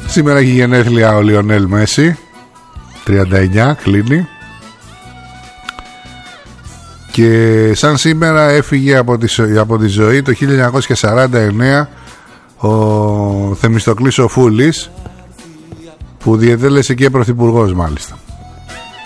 Σήμερα έχει γενέθλια ο Λιονέλ Μέση, 39 κλείνει. Και σαν σήμερα έφυγε από τη ζωή το 1949 ο Θεμιστοκλής ο Φούλης, που διετέλεσε και πρωθυπουργός μάλιστα.